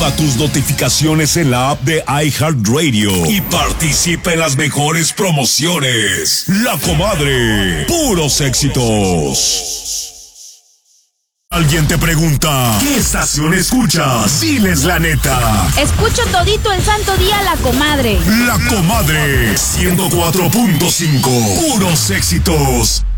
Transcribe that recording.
Activa tus notificaciones en la app de iHeartRadio y participa en las mejores promociones. La Comadre, puros éxitos. Alguien te pregunta, ¿qué estación escuchas? Diles la neta. Escucho todito el santo día La Comadre. La Comadre, 104.5, puros éxitos.